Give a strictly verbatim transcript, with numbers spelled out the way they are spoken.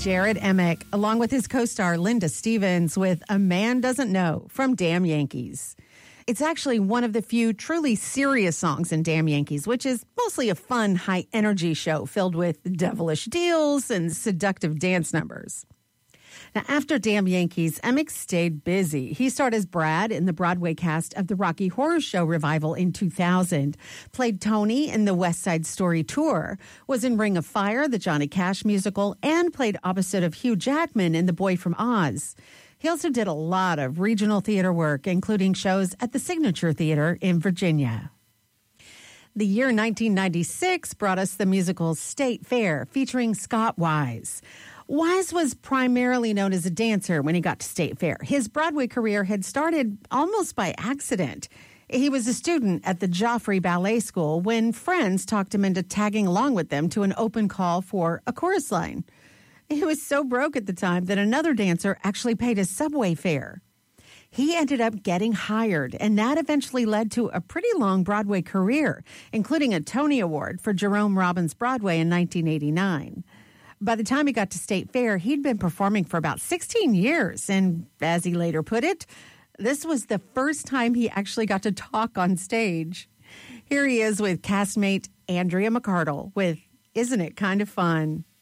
Jared Emick, along with his co-star Linda Stevens, with A Man Doesn't Know from Damn Yankees. It's actually one of the few truly serious songs in Damn Yankees, which is mostly a fun, high-energy show filled with devilish deals and seductive dance numbers. Now, after Damn Yankees, Emick stayed busy. He starred as Brad in the Broadway cast of the Rocky Horror Show revival in two thousand, played Tony in the West Side Story tour, was in Ring of Fire, the Johnny Cash musical, and played opposite of Hugh Jackman in The Boy from Oz. He also did a lot of regional theater work, including shows at the Signature Theater in Virginia. The year nineteen ninety-six brought us the musical State Fair, featuring Scott Wise. Wise was primarily known as a dancer when he got to State Fair. His Broadway career had started almost by accident. He was a student at the Joffrey Ballet School when friends talked him into tagging along with them to an open call for a chorus line. He was so broke at the time that another dancer actually paid his subway fare. He ended up getting hired, and that eventually led to a pretty long Broadway career, including a Tony Award for Jerome Robbins' Broadway in nineteen eighty-nine. By the time he got to State Fair, he'd been performing for about sixteen years, and as he later put it, this was the first time he actually got to talk on stage. Here he is with castmate Andrea McArdle with Isn't It Kind of Fun?